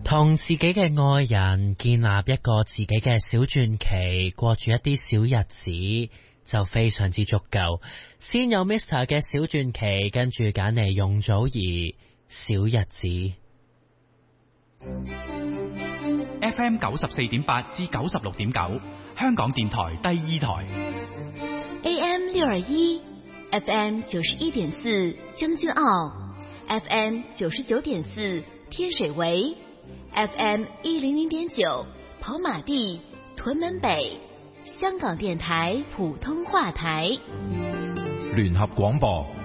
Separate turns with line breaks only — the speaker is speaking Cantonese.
同自己嘅愛人建立一個自己嘅小傳奇，過住一啲小日子就非常之足夠。先有 Mr. 嘅小傳奇，跟住揀嚟容祖兒小日子。
FM 94.8至96.9，香港電台第二台。
AM 621 FM 91.4將軍澳 FM 99.4天水圍 FM 100.9跑馬地屯門北，香港電台普通話台。
聯合廣播